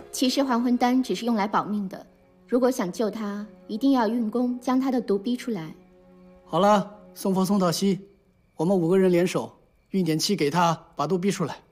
其实还魂丹只是用来保命的，如果想救他，一定要运功将他的毒逼出来。 好了，送风送到西，我们5个人联手，运点气给他，把毒逼出来。